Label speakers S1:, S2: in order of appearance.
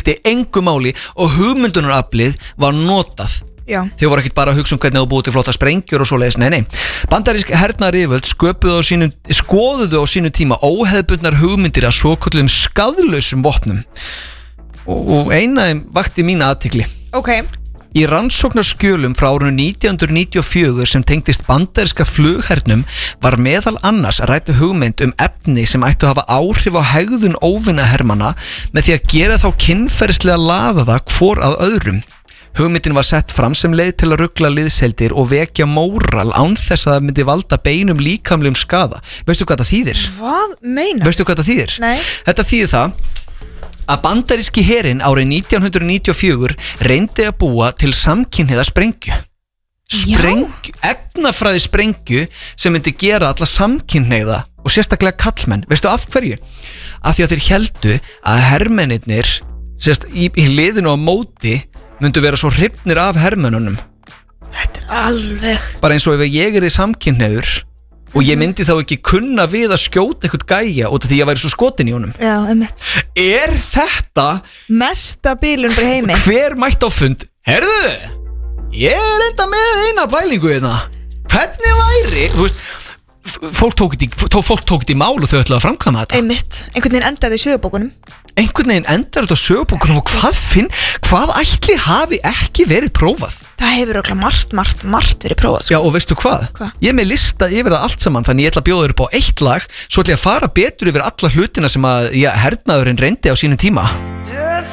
S1: skipti engu máli og hugmyndunaraflið var notað.
S2: Já.
S1: Þau voru ekkert bara að hugsa hvernig þú búið til flotta sprengjur og svoleiðis, nei. Bandarísk hernaðaryfirvöld skoðuðu á sínu tíma óhefðbundnar hugmyndir að svokölluðum skaðlausum vopnum og eina vakti mína athygli.
S2: Ok.
S1: Í rannsóknarskjölum frá árinu 1994 sem tengdist bandaríska flughernum var meðal annars ræddu hugmynd efni sem ættu að hafa áhrif á hegðun óvinahermanna með því að gera þá kynferðislega laðaða hvor að öðrum. Hugmyndin var sett fram sem leið til að rugla liðseldir og vekja móral án þess að það myndi valda beinum líkamlegum skaða. Veistu hvað það þýðir?
S2: Hvað meinar?
S1: Veistu hvað það þýðir?
S2: Nei.
S1: Þetta þýðir það að bandaríski herinn árið 1994 reyndi að búa til samkynhneigða sprengju. Efnafræði sprengju sem myndi gera alla samkynhneigða og sérstaklega kallmenn. Veistu af hverju? Af því að þeir héldu að hermennirnir í liðinu á móti myndu vera svo hrifnir af hermennunum.
S2: Þetta alveg.
S1: Bara eins og ef ég þið samkynhneigður og ég myndi þá ekki kunna við að skjóta eitthvað gæja út af því að ég væri svo skotin í honum.
S2: Já, einmitt.
S1: Er þetta
S2: mesta bílun fyrir heimi?
S1: Hver mætti á fund? Herðu, ég er enda með eina pælingu hérna. Hvernig væri, þú veist, fólk tók þetta í mál og þau ætlaðu að framkvæma þetta.
S2: Einmitt, einhvern veginn endaði í sögubókunum.
S1: Einhvern veginn endar þetta á sögubókunum og hvað ætli hafi ekki verið prófað?
S2: Það hefur örugglega margt verið prófað, sko.
S1: Já, og veistu hvað? Ég er með lista yfir það allt saman, þannig ég ætla að bjóða þér upp á eitt lag, svo ætla ég að fara betur yfir alla hlutina sem að hernaðurinn reyndi á sínum tíma.